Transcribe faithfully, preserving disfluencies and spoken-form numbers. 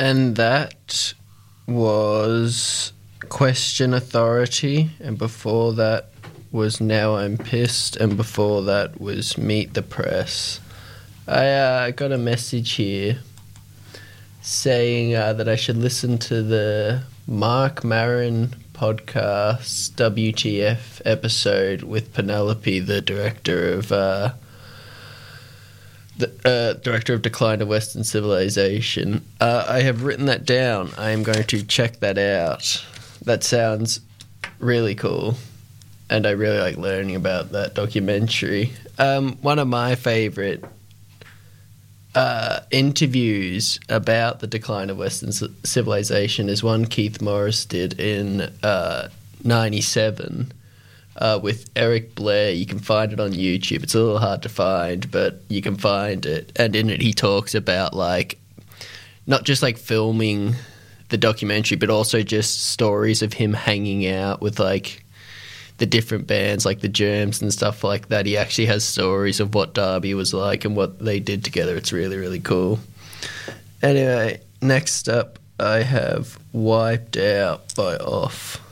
And that was Question Authority, and before that was Now I'm Pissed, and before that was Meet the Press. I uh, got a message here saying uh, that I should listen to the Mark Maron podcast W T F episode with Penelope, the director of uh, the uh, director of Decline of Western Civilization. Uh, I have written that down. I am going to check that out. That sounds really cool, and I really like learning about that documentary. Um, one of my favourite uh, interviews about the Decline of Western C- Civilization is one Keith Morris did in uh, ninety-seven uh, with Eric Blair. You can find it on YouTube. It's a little hard to find, but you can find it. And in it he talks about, like, not just, like, filming the documentary, but also just stories of him hanging out with, like, the different bands, like the Germs and stuff like that. He actually has stories of what Derby was like and what they did together. It's really, really cool. Anyway, next up I have Wiped Out by Off.